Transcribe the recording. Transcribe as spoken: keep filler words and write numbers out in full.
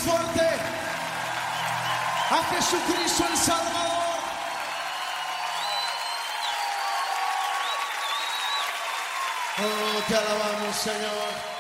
fuerte a Jesucristo el Salvador. Oh, te alabamos, Señor.